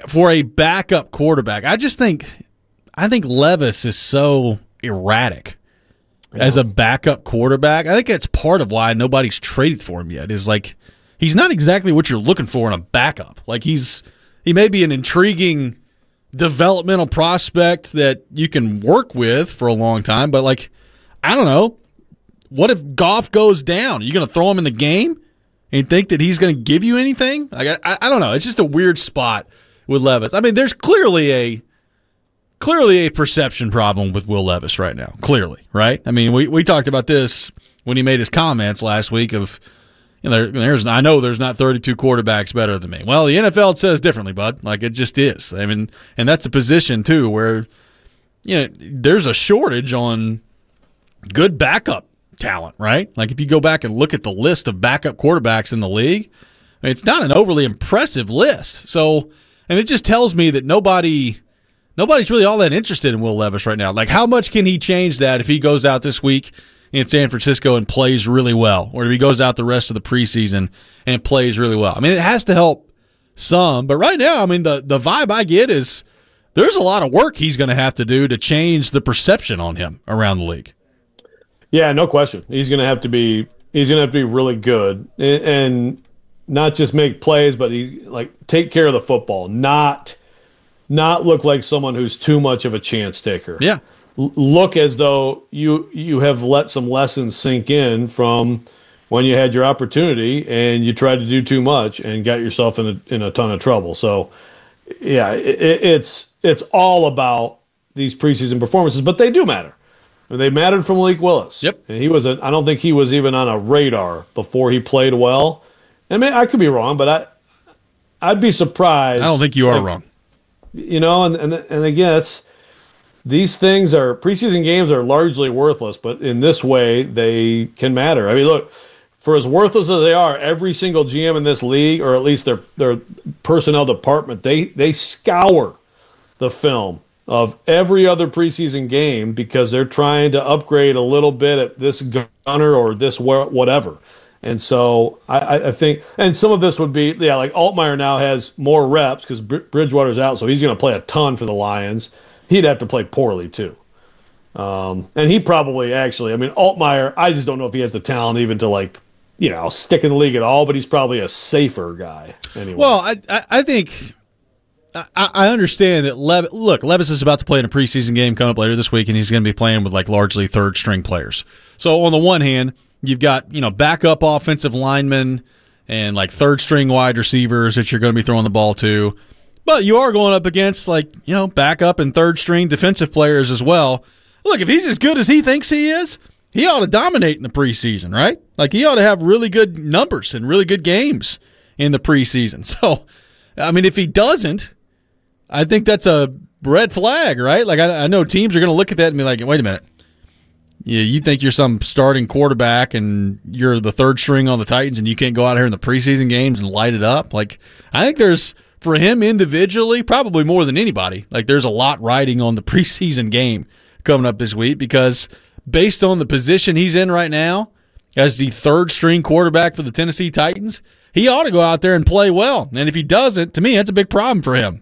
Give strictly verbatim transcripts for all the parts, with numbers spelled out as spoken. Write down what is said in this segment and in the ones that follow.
for a backup quarterback, I just think I think Levis is so erratic yeah. as a backup quarterback. I think that's part of why nobody's traded for him yet. Is like he's not exactly what you're looking for in a backup. Like he's he may be an intriguing developmental prospect that you can work with for a long time, but like I don't know. What if Goff goes down? Are you going to throw him in the game and think that he's going to give you anything? Like I, I don't know. It's just a weird spot with Levis. I mean, there's clearly a clearly a perception problem with Will Levis right now. Clearly, right? I mean, we, we talked about this when he made his comments last week of, you know, there, there's I know there's not thirty-two quarterbacks better than me. Well, the N F L says differently, bud. Like it just is. I mean, and that's a position too where, you know, there's a shortage on good backup talent, right? Like if you go back and look at the list of backup quarterbacks in the league, I mean, it's not an overly impressive list. So, and it just tells me that nobody, nobody's really all that interested in Will Levis right now. Like how much can he change that if he goes out this week in San Francisco and plays really well, or if he goes out the rest of the preseason and plays really well? I mean, it has to help some, but right now, I mean, the, the vibe I get is there's a lot of work he's going to have to do to change the perception on him around the league. Yeah, no question. He's going to have to be. He's going to have to be really good, and, and not just make plays, but he like take care of the football. Not, not look like someone who's too much of a chance taker. Yeah, L- look as though you you have let some lessons sink in from when you had your opportunity and you tried to do too much and got yourself in a, in a ton of trouble. So, yeah, it, it's it's all about these preseason performances, but they do matter. They mattered from Malik Willis. Yep. And he was a, I don't think he was even on a radar before he played well. I mean, I could be wrong, but I, I'd be surprised. I don't think you are like, wrong. You know, and, and, and again, it's, these things are, preseason games are largely worthless, but in this way, they can matter. I mean, look, for as worthless as they are, every single G M in this league, or at least their, their personnel department, they, they scour the film of every other preseason game because they're trying to upgrade a little bit at this gunner or this whatever. And so I, I think, and some of this would be, yeah, like Altmaier now has more reps because Bridgewater's out, so he's going to play a ton for the Lions. He'd have to play poorly too. Um, and he probably actually, I mean, Altmaier, I just don't know if he has the talent even to like, you know, stick in the league at all, but he's probably a safer guy anyway. Well, I, I, I think... I, I understand that. Lev, look, Levis is about to play in a preseason game coming up later this week, and he's going to be playing with like largely third string players. So on the one hand, you've got you know backup offensive linemen and like third string wide receivers that you're going to be throwing the ball to, but you are going up against like you know backup and third string defensive players as well. Look, if he's as good as he thinks he is, he ought to dominate in the preseason, right? Like he ought to have really good numbers and really good games in the preseason. So, I mean, if he doesn't, I think that's a red flag, right? Like I, I know teams are going to look at that and be like, wait a minute. You, you think you're some starting quarterback and you're the third string on the Titans and you can't go out here in the preseason games and light it up? Like I think there's, for him individually, probably more than anybody, like there's a lot riding on the preseason game coming up this week because based on the position he's in right now as the third string quarterback for the Tennessee Titans, he ought to go out there and play well. And if he doesn't, to me, that's a big problem for him.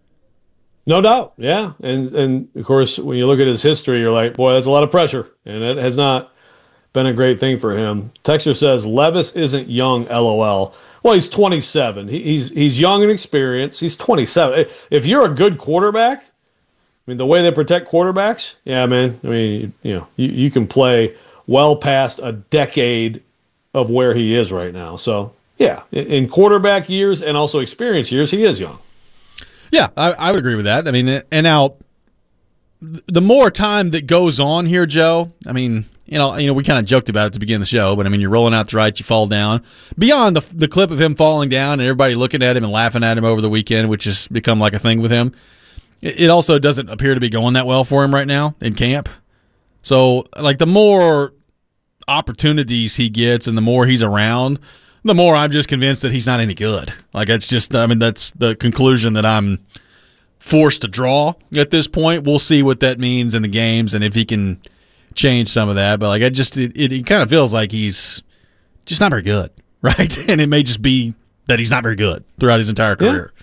No doubt, yeah. And, and of course, when you look at his history, you're like, boy, that's a lot of pressure. And it has not been a great thing for him. Texter says, Levis isn't young, LOL. Well, he's twenty-seven. He, he's he's young and experienced. He's twenty-seven. If you're a good quarterback, I mean, the way they protect quarterbacks, yeah, man. I mean, you know, you, you can play well past a decade of where he is right now. So, yeah, in quarterback years and also experience years, he is young. Yeah, I, I would agree with that. I mean, and now the more time that goes on here, Joe, I mean, you know, you know, we kind of joked about it at the beginning of the show, but I mean, you're rolling out the right, you fall down. Beyond the the clip of him falling down and everybody looking at him and laughing at him over the weekend, which has become like a thing with him, it, it also doesn't appear to be going that well for him right now in camp. So, like, the more opportunities he gets and the more he's around, the more I'm just convinced that he's not any good. Like, it's just, I mean, that's the conclusion that I'm forced to draw at this point. We'll see what that means in the games and if he can change some of that. But, like, I just, it, it, it kind of feels like he's just not very good, right? And it may just be that he's not very good throughout his entire career. Yeah.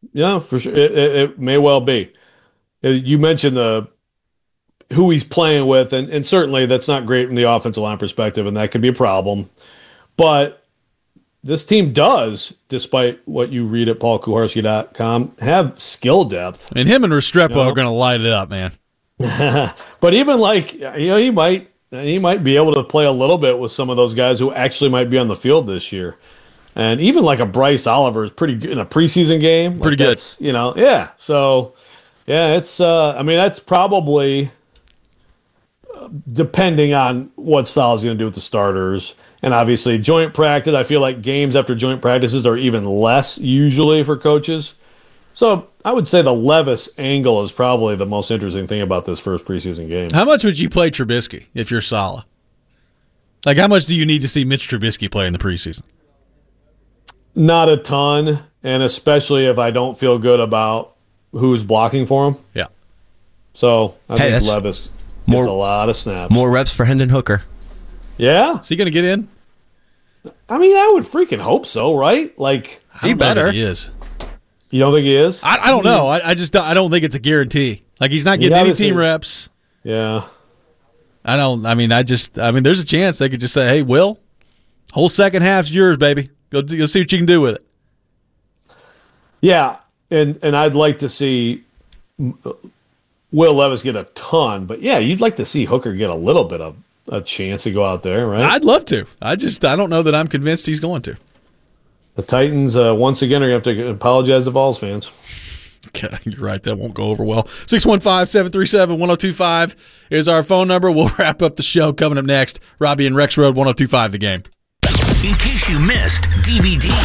Yeah, for sure. It, it, it may well be. Uh, You mentioned the who he's playing with, and, and certainly that's not great from the offensive line perspective, and that could be a problem. But this team does, despite what you read at paul kuharsky dot com, have skill depth. And him and Restrepo You know? are going to light it up, man. But even like, you know, he might he might be able to play a little bit with some of those guys who actually might be on the field this year. And even like a Bryce Oliver is pretty good in a preseason game. Like Pretty good. that's, You know, yeah. So, yeah, it's, uh, I mean, that's probably uh, depending on what Sal's going to do with the starters. And obviously, joint practice, I feel like games after joint practices are even less usually for coaches. So I would say the Levis angle is probably the most interesting thing about this first preseason game. How much would you play Trubisky if you're Saleh? Like, how much do you need to see Mitch Trubisky play in the preseason? Not a ton, and especially if I don't feel good about who's blocking for him. Yeah. So I Hey, think that's Levis gets more- a lot of snaps. More reps for Hendon Hooker. Yeah? Is he going to get in? I mean, I would freaking hope so, right? Like, I don't know better. that he is. you don't think he is? I, I don't know. I, I just don't, I don't think it's a guarantee. Like, he's not He getting any obviously- team reps. Yeah. I don't. I mean, I just. I mean, there's a chance they could just say, "Hey, Will, whole second half's yours, baby. Go, go see what you can do with it." Yeah, and and I'd like to see Will Levis get a ton, but yeah, you'd like to see Hooker get a little bit of a chance to go out there, right? I'd love to. I just. I don't know that I'm convinced he's going to. The Titans, uh, once again, are going to have to apologize to Vols fans. Okay, you're right. That won't go over well. six one five, seven three seven, one oh two five is our phone number. We'll wrap up the show coming up next. Robbie and Rex Road, one oh two five The Game. In case you missed D V D.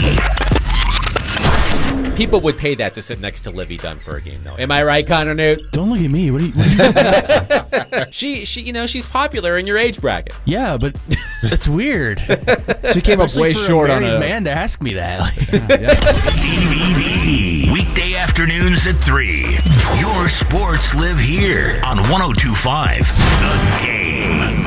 People would pay that to sit next to Livy Dunn for a game, though. Am I right, Connor Newt? Don't look at me. What are you? What are you She, she, you know, she's popular in your age bracket. yeah, but that's weird. She came up Especially way for short a on married a man to ask me that. Like, D V D. Weekday afternoons at three. Your sports live here on one oh two five The Game.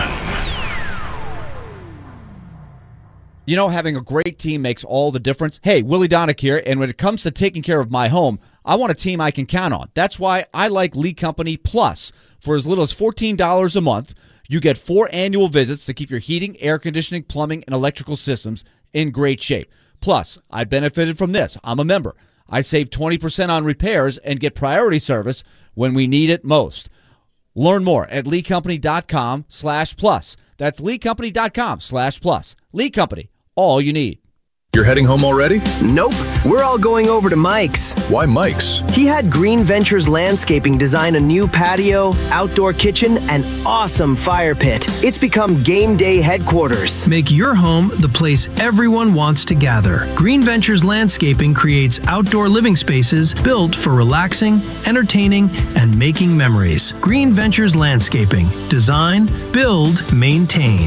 You know, having a great team makes all the difference. Hey, Willie Donick here, and when it comes to taking care of my home, I want a team I can count on. That's why I like Lee Company Plus. For as little as fourteen dollars a month, you get four annual visits to keep your heating, air conditioning, plumbing, and electrical systems in great shape. Plus, I benefited from this. I'm a member. I save twenty percent on repairs and get priority service when we need it most. Learn more at leecompany.com slash plus. That's leecompany.com slash plus. Lee Company, all you need. You're heading home already? Nope. We're all going over to Mike's. Why Mike's? He had Green Ventures Landscaping design a new patio, outdoor kitchen, and awesome fire pit. It's become game day headquarters. Make your home the place everyone wants to gather. Green Ventures Landscaping creates outdoor living spaces built for relaxing, entertaining, and making memories. Green Ventures Landscaping. Design, build, maintain.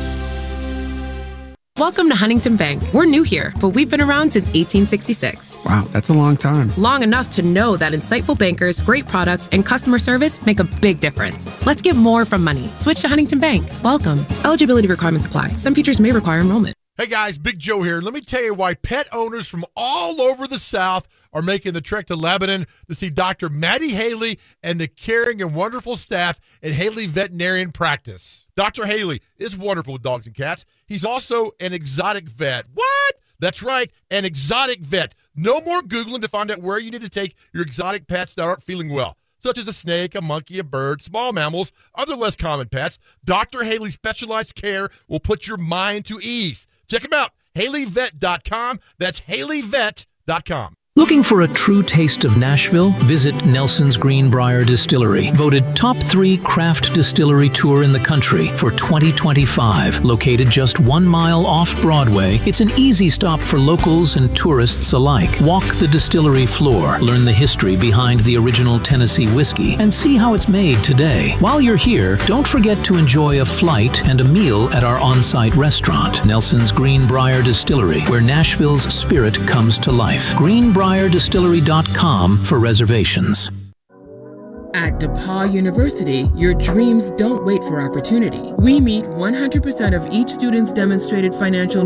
Welcome to Huntington Bank. We're new here, but we've been around since eighteen sixty-six. Wow, that's a long time. Long enough to know that insightful bankers, great products, and customer service make a big difference. Let's get more from money. Switch to Huntington Bank. Welcome. Eligibility requirements apply. Some features may require enrollment. Hey guys, Big Joe here. Let me tell you why pet owners from all over the South are making the trek to Lebanon to see Doctor Maddie Haley and the caring and wonderful staff at Haley Veterinarian Practice. Doctor Haley is wonderful with dogs and cats. He's also an exotic vet. What? That's right, an exotic vet. No more Googling to find out where you need to take your exotic pets that aren't feeling well, such as a snake, a monkey, a bird, small mammals, other less common pets. Doctor Haley's specialized care will put your mind to ease. Check him out, Haley Vet dot com. That's Haley Vet dot com. Looking for a true taste of Nashville? Visit Nelson's Greenbrier Distillery, voted top three craft distillery tour in the country for twenty twenty-five. Located just one mile off Broadway, it's an easy stop for locals and tourists alike. Walk the distillery floor, learn the history behind the original Tennessee whiskey, and see how it's made today. While you're here, don't forget to enjoy a flight and a meal at our on-site restaurant, Nelson's Greenbrier Distillery, where Nashville's spirit comes to life. Greenbrier Distillery dot com for reservations. At DePaul University, your dreams don't wait for opportunity. We meet one hundred percent of each student's demonstrated financial need,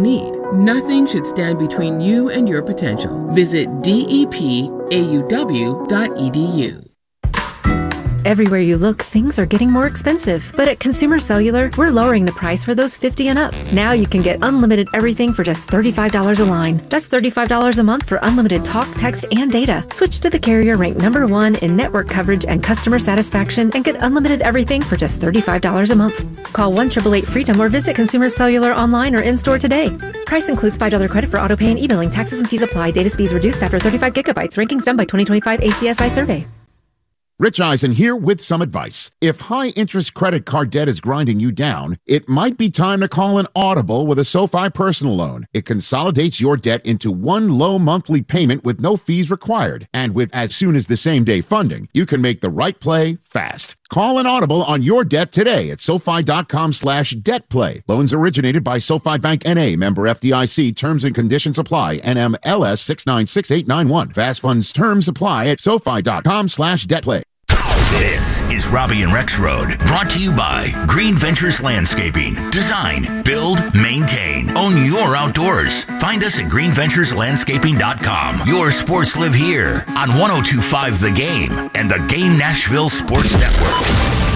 Nothing should stand between you and your potential. Visit D E P A U W dot E D U. Everywhere you look, things are getting more expensive. But at Consumer Cellular, we're lowering the price for those fifty and up. Now you can get unlimited everything for just thirty-five dollars a line. That's thirty-five dollars a month for unlimited talk, text, and data. Switch to the carrier ranked number one in network coverage and customer satisfaction and get unlimited everything for just thirty-five dollars a month. Call one eight eight eight freedom or visit Consumer Cellular online or in-store today. Price includes five dollars credit for auto pay and e-billing. Taxes and fees apply. Data speeds reduced after thirty-five gigabytes. Rankings done by twenty twenty-five A C S I survey. Rich Eisen here with some advice. If high-interest credit card debt is grinding you down, it might be time to call an audible with a SoFi personal loan. It consolidates your debt into one low monthly payment with no fees required. And with as soon as the same day funding, you can make the right play fast. Call an audible on your debt today at SoFi.com slash debt play. Loans originated by SoFi Bank N A, member F D I C. Terms and conditions apply. N M L S six nine six eight nine one. Fast funds terms apply at SoFi.com slash debt play. This is Robbie and Rex Road, brought to you by Green Ventures Landscaping. Design, build, maintain, own your outdoors. Find us at green ventures landscaping dot com. Your sports live here on one oh two point five The Game and the Game Nashville Sports Network.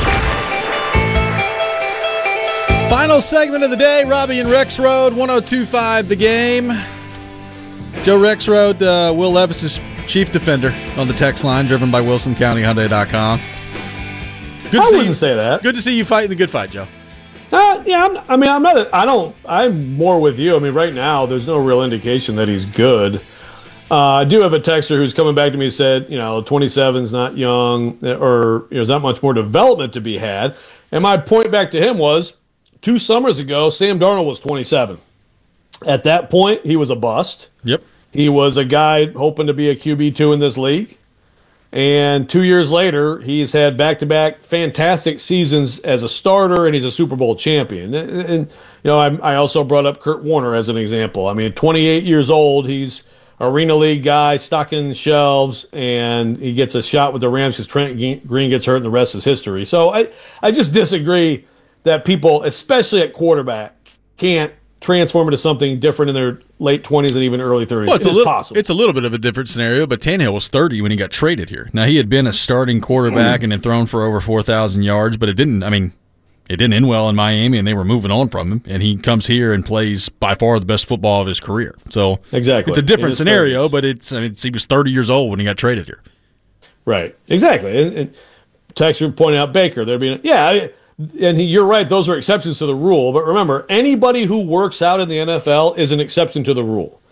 Final segment of the day, Robbie and Rex Road, one oh two point five The Game. Joe Rexrode, uh, Will Levis's chief defender on the text line, driven by wilson county hyundai dot com. Good I to wouldn't you. say that. Good to see you fighting the good fight, Joe. Uh, yeah, I'm, I mean, I'm not. A, I don't. I'm more with you. I mean, right now, there's no real indication that he's good. Uh, I do have a texter who's coming back to me and said, you know, twenty-seven is not young, or you know, there's not much more development to be had. And my point back to him was, two summers ago, Sam Darnold was twenty-seven. At that point, he was a bust. Yep. He was a guy hoping to be a Q B two in this league. And two years later, he's had back-to-back fantastic seasons as a starter, and he's a Super Bowl champion. And, and you know, I, I also brought up Kurt Warner as an example. I mean, twenty-eight years old, he's Arena League guy, stocking shelves, and he gets a shot with the Rams because Trent Green gets hurt, and the rest is history. So I, I just disagree that people, especially at quarterback, can't transform into something different in their late twenties and even early thirties. Well, it's, it a little, possible. it's a little bit of a different scenario, but Tannehill was thirty when he got traded here. Now, he had been a starting quarterback and had thrown for over four thousand yards, but it didn't, I mean, it didn't end well in Miami, and they were moving on from him, and he comes here and plays by far the best football of his career. So exactly, it's a different scenario, thirties. but it's, I mean, it's he was thirty years old when he got traded here. Right, exactly. And, and Texter pointed out Baker. There'd be, yeah, I, and he, you're right, those are exceptions to the rule. But remember, anybody who works out in the N F L is an exception to the rule.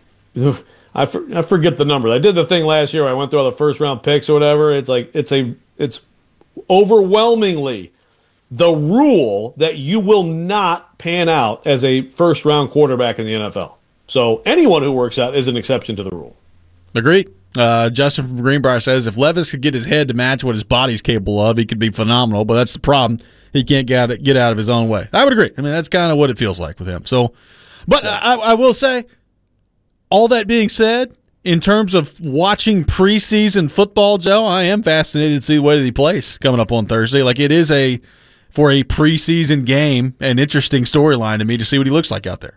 I, for, I forget the number. I did the thing last year where I went through all the first round picks or whatever. It's like it's a it's overwhelmingly the rule that you will not pan out as a first round quarterback in the N F L. So anyone who works out is an exception to the rule. Agreed. Uh, Justin from Greenbrier says if Levis could get his head to match what his body's capable of, he could be phenomenal. But that's the problem. He can't get out, get out of his own way. I would agree. I mean, that's kind of what it feels like with him. So, but I, I will say, all that being said, in terms of watching preseason football, Joe, I am fascinated to see the way that he plays coming up on Thursday. Like, it is a, for a preseason game, an interesting storyline to me to see what he looks like out there.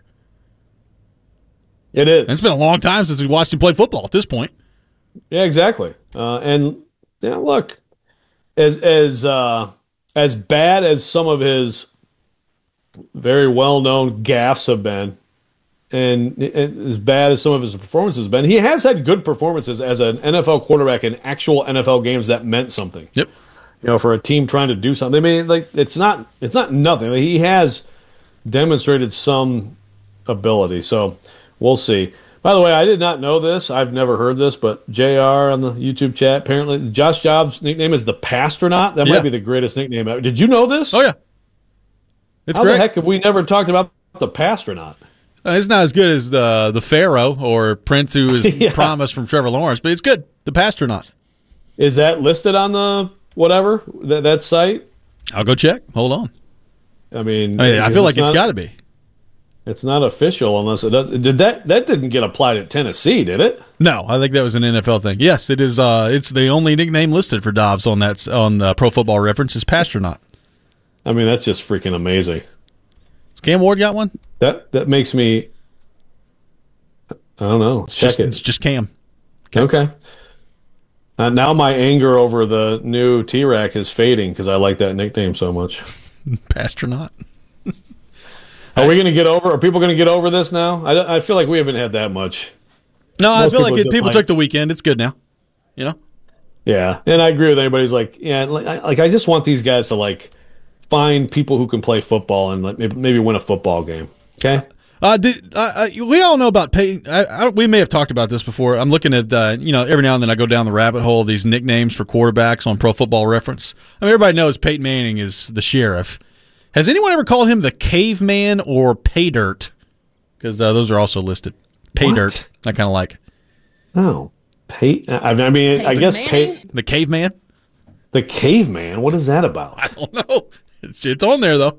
It is. And it's been a long time since we watched him play football at this point. Yeah, exactly. Uh, and you know, look, as as uh, as bad as some of his very well known gaffes have been, and, and as bad as some of his performances have been, he has had good performances as an N F L quarterback in actual N F L games that meant something. Yep. You know, for a team trying to do something. I mean, like it's not it's not nothing. I mean, he has demonstrated some ability. So we'll see. By the way, I did not know this. I've never heard this, but J R on the YouTube chat, apparently Josh Jobs' nickname is the Pastronaut. That Yeah. might be the greatest nickname ever. Did you know this? Oh, yeah. It's How great. the heck have we never talked about the Pastronaut? Uh, it's not as good as the the Pharaoh or Prince, who is Yeah. promised from Trevor Lawrence, but it's good. The Pastronaut. Is that listed on the whatever, that, that site? I'll go check. Hold on. I mean, I, mean, I feel like it's not- got to be. It's not official unless it does. Did that that didn't get applied at Tennessee, did it? No, I think that was an N F L thing. Yes, it is. Uh, it's the only nickname listed for Dobbs on that on uh, Pro Football Reference is Pastronaut. I mean, that's just freaking amazing. Has Cam Ward got one? That that makes me I don't know. It's Check just, it. It's just Cam. Okay. Uh, now my anger over the new T-Rack is fading because I like that nickname so much. Pastronaut. Are we going to get over? Are people going to get over this now? I, I feel like we haven't had that much. No, Most I feel like people it, just people like- took the weekend. It's good now. You know? Yeah, and I agree with anybody who's like, yeah, like I, like I just want these guys to like find people who can play football and like maybe, maybe win a football game. Okay. Uh, did, uh, uh, we all know about Peyton. I, I, we may have talked about this before. I'm looking at, uh, you know, every now and then I go down the rabbit hole of these nicknames for quarterbacks on Pro Football Reference. I mean, everybody knows Peyton Manning is the sheriff. Has anyone ever called him the caveman or pay dirt? Because uh, those are also listed. Pay What? dirt. I kind of like. Oh, Peyton. I, I mean, I guess Peyton. The caveman? The caveman. What is that about? I don't know. It's, it's on there, though.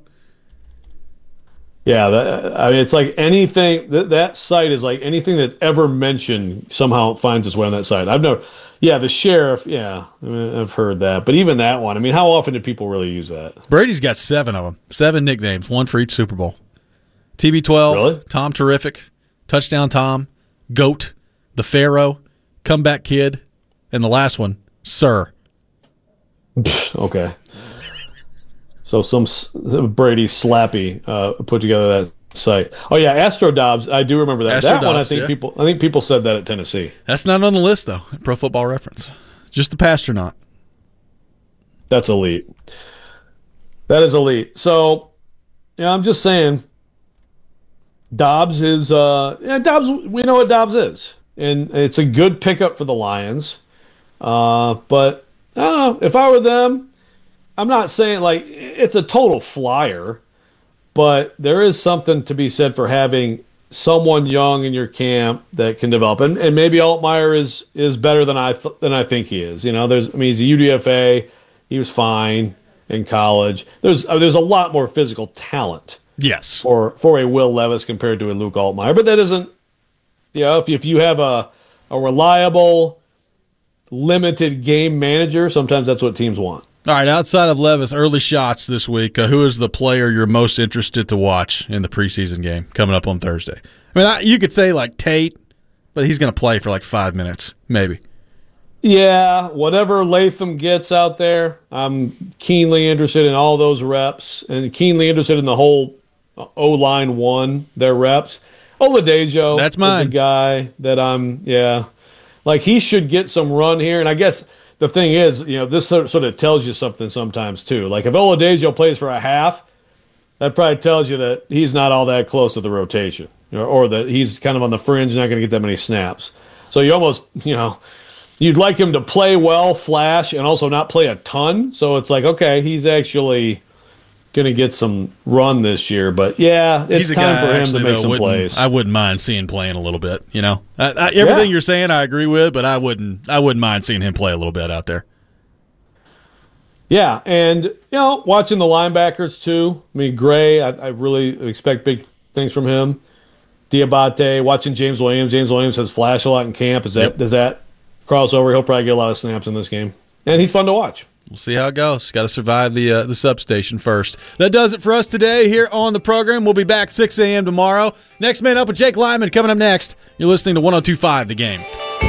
Yeah, that, I mean, it's like anything that that site is like anything that's ever mentioned somehow finds its way on that site. I've never, yeah, the sheriff, yeah, I mean, I've heard that, but even that one, I mean, how often do people really use that? Brady's got seven of them. Seven nicknames, one for each Super Bowl. T B twelve, Really? Tom Terrific, Touchdown Tom, Goat, the Pharaoh, Comeback Kid, and the last one, Sir. Okay. So some s- Brady Slappy uh, put together that site. Oh yeah, Astro Dobbs. I do remember that. Astro that one, I Dobbs, think yeah. people. I think people said that at Tennessee. That's not on the list, though. Pro Football Reference. Just the Pastronaut. That's elite. That is elite. So, yeah, I'm just saying. Dobbs is. Uh, yeah, Dobbs. We know what Dobbs is, and it's a good pickup for the Lions. Uh, but I don't know, if I were them, I'm not saying like it's a total flyer, but there is something to be said for having someone young in your camp that can develop, and, and maybe Altmaier is is better than I th- than I think he is. You know, there's I mean he's a U D F A, he was fine in college. There's uh, there's a lot more physical talent. Yes. For for a Will Levis compared to a Luke Altmaier, but that isn't. You know, if if you have a a reliable, limited game manager, sometimes that's what teams want. All right, outside of Levis, early shots this week. Uh, who is the player you're most interested to watch in the preseason game coming up on Thursday? I mean, I, you could say like Tate, but he's going to play for like five minutes, maybe. Yeah, whatever Latham gets out there, I'm keenly interested in all those reps and keenly interested in the whole O-line one, their reps. Oladejo That's is mine. the guy that I'm, yeah. Like, he should get some run here, and I guess the thing is, you know, this sort sort of tells you something sometimes, too. Like, if Oladejo plays for a half, that probably tells you that he's not all that close to the rotation, or, or that he's kind of on the fringe, not going to get that many snaps. So you almost, you know, you'd like him to play well, flash, and also not play a ton. So it's like, okay, he's actually going to get some run this year. But, yeah, it's He's a time guy, for him actually, to make though, some wouldn't- plays. I wouldn't mind seeing playing a little bit. You know, I, I, everything Yeah. you're saying, I agree with, but I wouldn't. I wouldn't mind seeing him play a little bit out there. Yeah, and, you know, watching the linebackers, too. I mean, Gray, I, I really expect big things from him. Diabate, watching James Williams. James Williams has flashed a lot in camp. Is that Yep. Does that cross over? He'll probably get a lot of snaps in this game. And he's fun to watch. We'll see how it goes. Got to survive the uh, the substation first. That does it for us today here on the program. We'll be back six a.m. tomorrow. Next Man Up with Jake Lyman coming up next. You're listening to one oh two point five The Game.